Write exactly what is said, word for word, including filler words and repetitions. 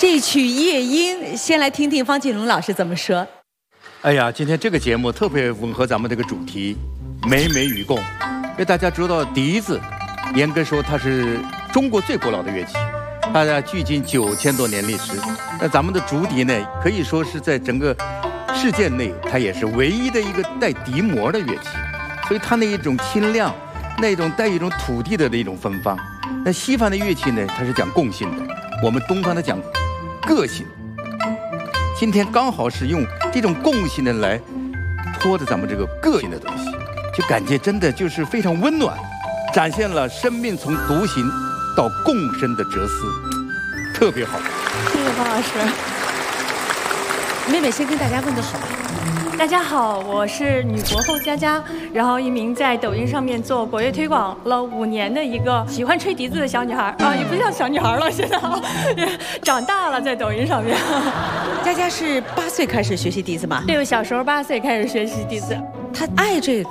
这曲《夜莺》，先来听听方锦龙老师怎么说。 哎呀，今天这个节目特别吻合咱们这个主题，美美与共。因为大家知道笛子，严格说它是中国最古老的乐器，它呀距今九千多年历史。那咱们的竹笛呢，可以说是在整个世界内，它也是唯一的一个带笛膜的乐器，所以它那一种清亮，那种带一种土地的那种芬芳。那西方的乐器呢，它是讲共性的，我们东方的讲个性。今天刚好是用这种共性的来拖着咱们这个个性的东西，就感觉真的就是非常温暖，展现了生命从独行到共生的哲思，特别好。 谢谢方老师。 妹妹先跟大家问个好。 大家好，我是女国后佳佳，然后一名在抖音上面做国乐推广了五年的一个喜欢吹笛子的小女孩啊，也不像小女孩了，现在长大了，在抖音上面。 佳佳是八岁开始学习笛子吗？ 对，我小时候八岁开始学习笛子。 她爱这个。